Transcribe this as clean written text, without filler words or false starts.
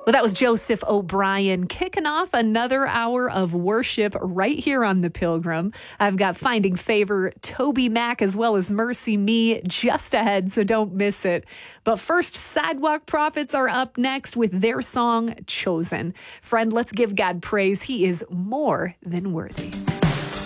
Well, that was Joseph O'Brien kicking off another hour of worship right here on The Pilgrim. I've got Finding Favor, Toby Mac, as well as Mercy Me just ahead, so don't miss it. But first, Sidewalk Prophets are up next with their song, Chosen. Friend, let's give God praise. He is more than worthy.